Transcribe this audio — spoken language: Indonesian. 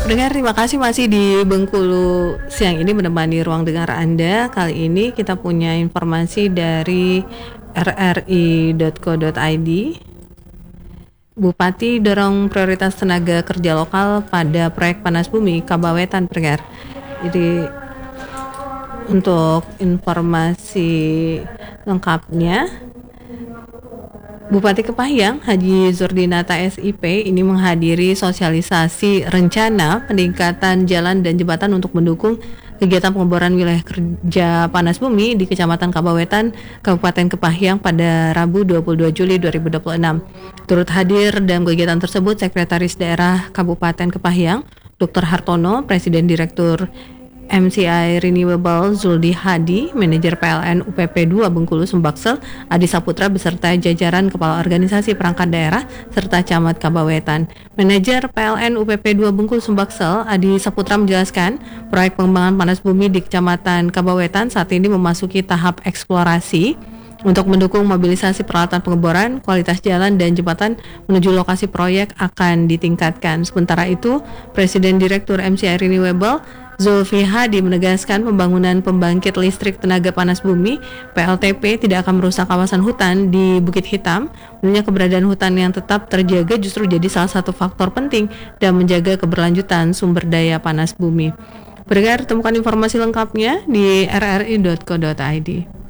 Pendengar, terima kasih masih di Bengkulu siang ini menemani ruang dengar Anda. Kali ini kita punya informasi dari rri.co.id. Bupati dorong prioritas tenaga kerja lokal pada proyek panas bumi Kabawetan, pendengar. Jadi untuk informasi lengkapnya, Bupati Kepahyang Haji Zurdinata SIP ini menghadiri sosialisasi rencana peningkatan jalan dan jembatan untuk mendukung kegiatan pengeboran wilayah kerja panas bumi di Kecamatan Kabawetan, Kabupaten Kepahyang pada Rabu 22 Juli 2026. Turut hadir dalam kegiatan tersebut Sekretaris Daerah Kabupaten Kepahyang, Dr. Hartono, Presiden Direktur MCI Renewable Zuldi Hadi, Manajer PLN UPP 2 Bengkulu Sumbaksel Adi Saputra beserta jajaran Kepala Organisasi Perangkat Daerah serta Camat Kabawetan. Manajer PLN UPP 2 Bengkulu Sumbaksel Adi Saputra menjelaskan proyek pengembangan panas bumi di Kecamatan Kabawetan saat ini memasuki tahap eksplorasi untuk mendukung mobilisasi peralatan pengeboran, kualitas jalan dan jembatan menuju lokasi proyek akan ditingkatkan. Sementara itu, Presiden Direktur MCI Renewable Zulfi Hadi menegaskan pembangunan pembangkit listrik tenaga panas bumi PLTP tidak akan merusak kawasan hutan di Bukit Hitam. Menurutnya keberadaan hutan yang tetap terjaga justru jadi salah satu faktor penting dan menjaga keberlanjutan sumber daya panas bumi. Pendengar, temukan informasi lengkapnya di rri.co.id.